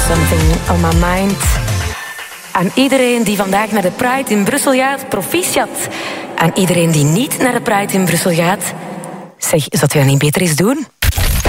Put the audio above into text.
Something on my mind. Aan iedereen die vandaag naar de Pride in Brussel gaat, proficiat. Aan iedereen die niet naar de Pride in Brussel gaat, zeg, zou je dat niet beter eens doen?